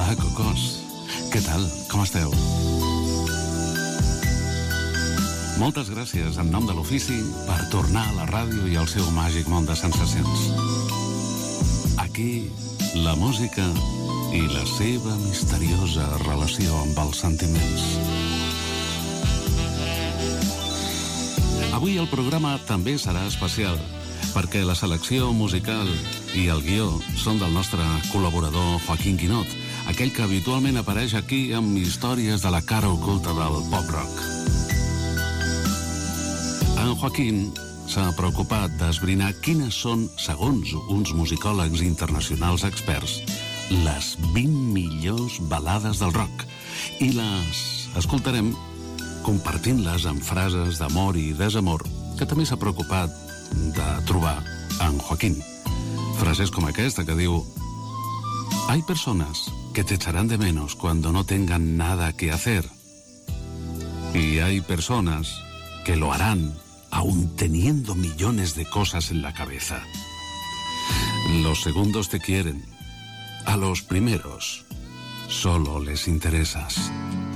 Hola, cocos. Què tal? Com esteu? Moltes gràcies en nom de l'ofici per tornar a la ràdio i al seu màgic món de sensacions. Aquí, la música i la seva misteriosa relació amb els sentiments. Avui el programa també serà especial, perquè la selecció musical i el guió són del nostre col·laborador Joaquín Guinot, aquell que habitualment apareix aquí amb històries de la cara oculta del pop-rock. En Joaquín s'ha preocupat d'esbrinar quines són, segons uns musicòlegs internacionals experts, les 20 millors balades del rock, i les escoltarem compartint-les amb frases d'amor i desamor que també s'ha preocupat de trobar en Joaquín. Frases com aquesta que diu: hay personas que te echarán de menos cuando no tengan nada que hacer, y hay personas que lo harán aún teniendo millones de cosas en la cabeza. Los segundos te quieren, a los primeros solo les interesas.